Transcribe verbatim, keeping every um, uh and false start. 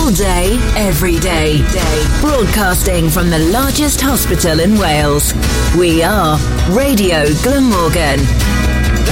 All day, every day. Broadcasting from the largest hospital in Wales. We are Radio Glamorgan.